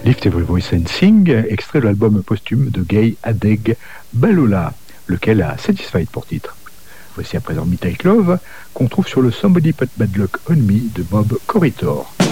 Lift Every Voice and Sing, extrait de l'album posthume de Gay Adeg Balula, lequel a Satisfied pour titre. Voici à présent Midnight Love, qu'on trouve sur le Somebody Put Bad Luck on Me de Bob Corridor.